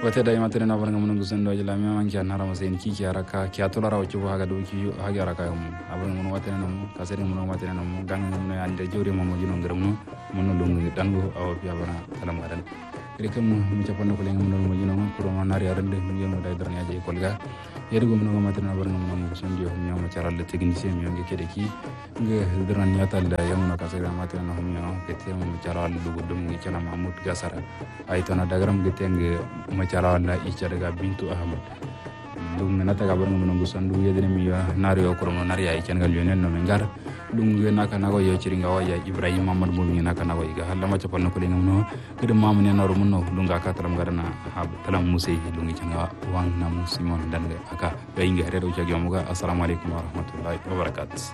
wate da imate na baranga mun gusan do jala mi manki anara masen ki araka ki atola rawo ci haga do ki haga araka mun abun mun wate na mun kasere mun wate na mun gang mun ande jori mo mo jino ngerum mun lungu dango aw biya bana salam gadan rekam mu ci pon ko lenga mun mo jino ko ro nari arande mu yeno day darnya je kolga yedgo mun ngama tan baranga mun gusan dio mi mo charal le technicien mi ngi kede ki nge dran nyata la yamno kasere mate na hum yo kete mo charal lugu dum ngi chana mahmud gasara ay tona dagaram gete nge mo charal na icha daga bintu ahmad dum nata ga baranga mun gusan du yedene mi nari o ko no nari ay ken gal yonen no ngar dum nge naka nago yo ciringa waya ibrahim mamad mo ngi naka nago iga halla ma chapal no ko lenga no kede mamu ne no mun no lunga ka taram garana hab talam musay lungi changa wang na musimon dan aka bayinga redo jagi amuga assalamu alaikum warahmatullahi wabarakatuh